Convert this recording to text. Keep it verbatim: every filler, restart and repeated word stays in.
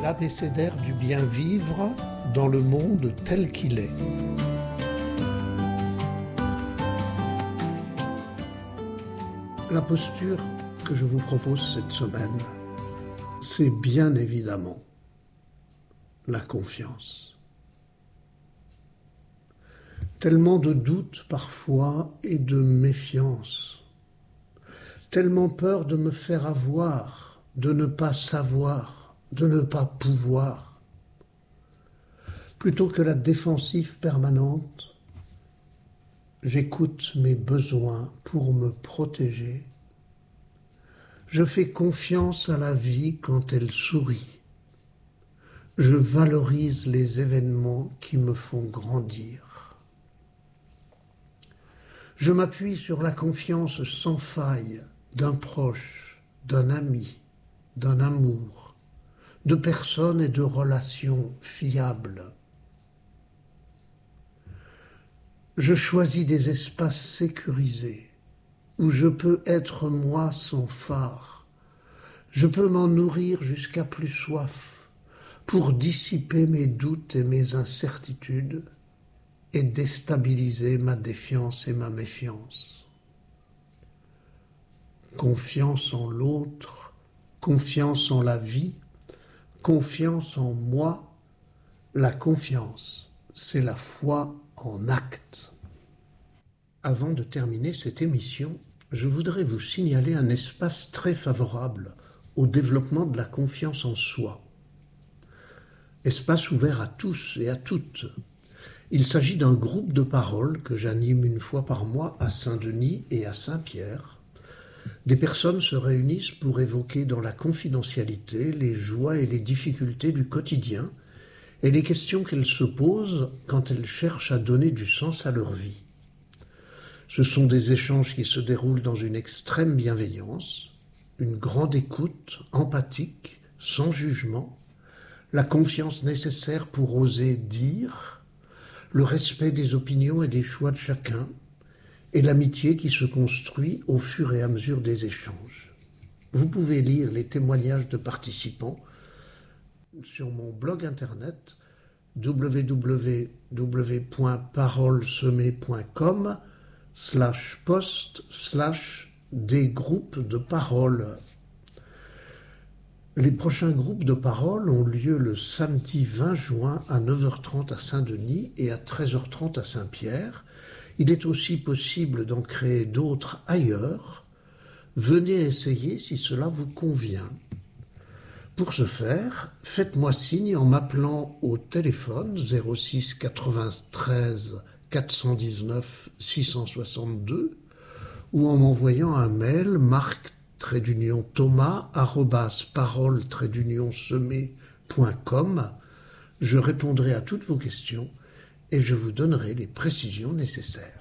l'abécédaire du bien vivre dans le monde tel qu'il est. La posture que je vous propose cette semaine, c'est bien évidemment la confiance. Tellement de doutes parfois et de méfiance, tellement peur de me faire avoir, de ne pas savoir, de ne pas pouvoir. Plutôt que la défensive permanente, j'écoute mes besoins pour me protéger. Je fais confiance à la vie quand elle sourit. Je valorise les événements qui me font grandir. Je m'appuie sur la confiance sans faille d'un proche, d'un ami, d'un amour, de personnes et de relations fiables. Je choisis des espaces sécurisés où je peux être moi sans phare. Je peux m'en nourrir jusqu'à plus soif pour dissiper mes doutes et mes incertitudes et déstabiliser ma défiance et ma méfiance. Confiance en l'autre, confiance en la vie, confiance en moi. La confiance, c'est la foi en acte. Avant de terminer cette émission, je voudrais vous signaler un espace très favorable au développement de la confiance en soi. Espace ouvert à tous et à toutes. Il s'agit d'un groupe de parole que j'anime une fois par mois à Saint-Denis et à Saint-Pierre. Des personnes se réunissent pour évoquer dans la confidentialité les joies et les difficultés du quotidien et les questions qu'elles se posent quand elles cherchent à donner du sens à leur vie. Ce sont des échanges qui se déroulent dans une extrême bienveillance, une grande écoute, empathique, sans jugement, la confiance nécessaire pour oser dire, le respect des opinions et des choix de chacun, et l'amitié qui se construit au fur et à mesure des échanges. Vous pouvez lire les témoignages de participants sur mon blog internet w w w point parolesemée point com slash post slash des groupes de parole. Les prochains groupes de parole ont lieu le samedi vingt juin à neuf heures trente à Saint-Denis et à treize heures trente à Saint-Pierre. Il est aussi possible d'en créer d'autres ailleurs. Venez essayer si cela vous convient. Pour ce faire, faites-moi signe en m'appelant au téléphone zéro six quatre-vingt-treize quatre cent dix-neuf six cent soixante-deux ou en m'envoyant un mail marc trait d'union thomas arobase parole trait d'union semée point com. Je répondrai à toutes vos questions et je vous donnerai les précisions nécessaires.